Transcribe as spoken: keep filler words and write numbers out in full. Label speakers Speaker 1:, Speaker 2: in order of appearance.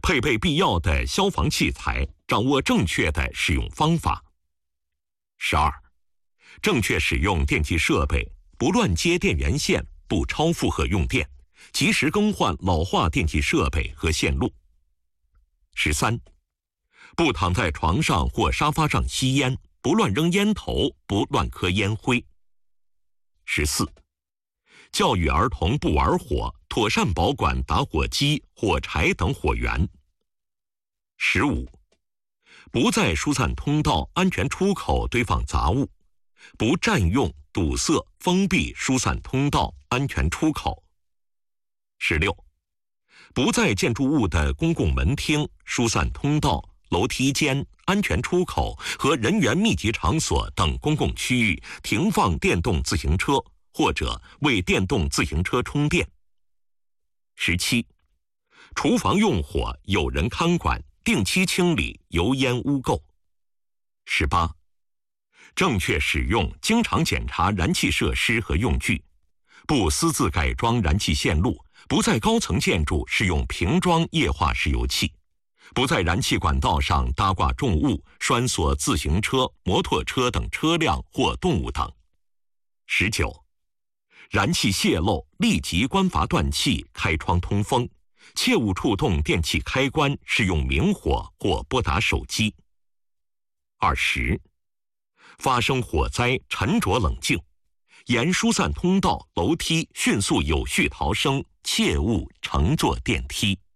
Speaker 1: 配备必要的消防器材，掌握正确的使用方法。十二，正确使用电气设备，不乱接电源线，不超负荷用电，及时更换老化电气设备和线路。十三，不躺在床上或沙发上吸烟，不乱扔烟头，不乱磕烟灰。十四，教育儿童不玩火，妥善保管打火机、火柴等火源。十五，不在疏散通道、安全出口堆放杂物，不占用、堵塞、封闭疏散通道、安全出口。十六，不在建筑物的公共门厅、疏散通道、楼梯间、安全出口和人员密集场所等公共区域停放电动自行车，或者为电动自行车充电。十七，厨房用火有人看管，定期清理油烟污垢。十八，正确使用，经常检查燃气设施和用具，不私自改装燃气线路，不在高层建筑使用瓶装液化石油气，不在燃气管道上搭挂重物，拴锁自行车、摩托车等车辆或动物等。十九，燃气泄漏，立即关阀断气，开窗通风，切勿触动电器开关，使用明火或拨打手机。二十，发生火灾，沉着冷静，沿疏散通道、楼梯迅速有序逃生，切勿乘坐电梯。